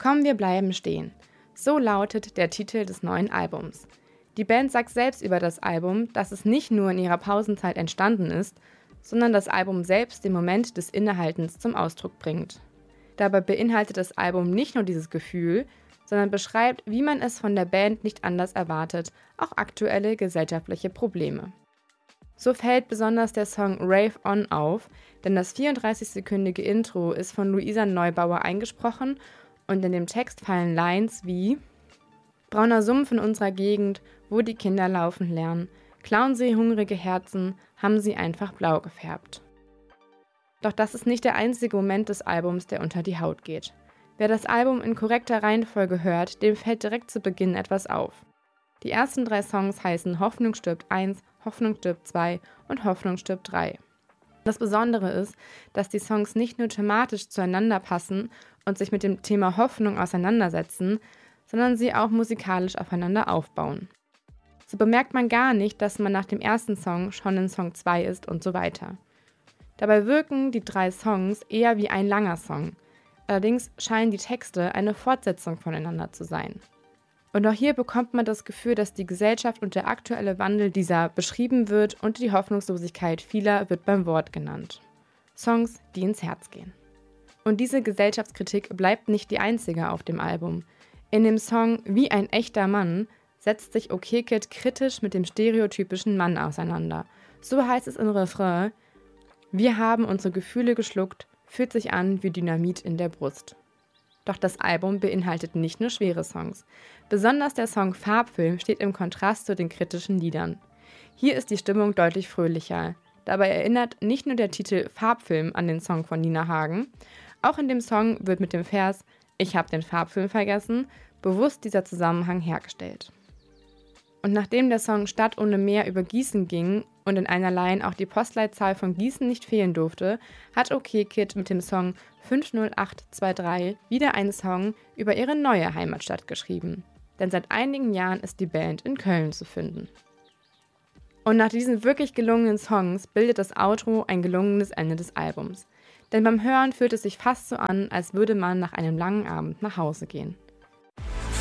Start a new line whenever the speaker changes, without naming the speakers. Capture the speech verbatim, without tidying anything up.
Komm, wir bleiben stehen. So lautet der Titel des neuen Albums. Die Band sagt selbst über das Album, dass es nicht nur in ihrer Pausenzeit entstanden ist, sondern das Album selbst den Moment des Innehaltens zum Ausdruck bringt. Dabei beinhaltet das Album nicht nur dieses Gefühl, sondern beschreibt, wie man es von der Band nicht anders erwartet, auch aktuelle gesellschaftliche Probleme. So fällt besonders der Song Rave On auf, denn das vierunddreißig-sekündige Intro ist von Luisa Neubauer eingesprochen und in dem Text fallen Lines wie: Brauner Sumpf in unserer Gegend, wo die Kinder laufen lernen, klauen sie hungrige Herzen, haben sie einfach blau gefärbt. Doch das ist nicht der einzige Moment des Albums, der unter die Haut geht. Wer das Album in korrekter Reihenfolge hört, dem fällt direkt zu Beginn etwas auf. Die ersten drei Songs heißen Hoffnung stirbt eins, Hoffnung stirbt zwei und Hoffnung stirbt drei. Das Besondere ist, dass die Songs nicht nur thematisch zueinander passen und sich mit dem Thema Hoffnung auseinandersetzen, sondern sie auch musikalisch aufeinander aufbauen. So bemerkt man gar nicht, dass man nach dem ersten Song schon in Song zwei ist und so weiter. Dabei wirken die drei Songs eher wie ein langer Song. Allerdings scheinen die Texte eine Fortsetzung voneinander zu sein. Und auch hier bekommt man das Gefühl, dass die Gesellschaft und der aktuelle Wandel dieser beschrieben wird und die Hoffnungslosigkeit vieler wird beim Wort genannt. Songs, die ins Herz gehen. Und diese Gesellschaftskritik bleibt nicht die einzige auf dem Album. In dem Song Wie ein echter Mann setzt sich OKKid kritisch mit dem stereotypischen Mann auseinander. So heißt es im Refrain: Wir haben unsere Gefühle geschluckt, fühlt sich an wie Dynamit in der Brust. Doch das Album beinhaltet nicht nur schwere Songs. Besonders der Song Farbfilm steht im Kontrast zu den kritischen Liedern. Hier ist die Stimmung deutlich fröhlicher. Dabei erinnert nicht nur der Titel Farbfilm an den Song von Nina Hagen, auch in dem Song wird mit dem Vers Ich hab den Farbfilm vergessen bewusst dieser Zusammenhang hergestellt. Und nachdem der Song Stadt ohne Meer über Gießen ging und in einer Line auch die Postleitzahl von Gießen nicht fehlen durfte, hat OKKid mit dem Song fünf null acht zwei drei wieder einen Song über ihre neue Heimatstadt geschrieben. Denn seit einigen Jahren ist die Band in Köln zu finden. Und nach diesen wirklich gelungenen Songs bildet das Outro ein gelungenes Ende des Albums. Denn beim Hören fühlt es sich fast so an, als würde man nach einem langen Abend nach Hause gehen.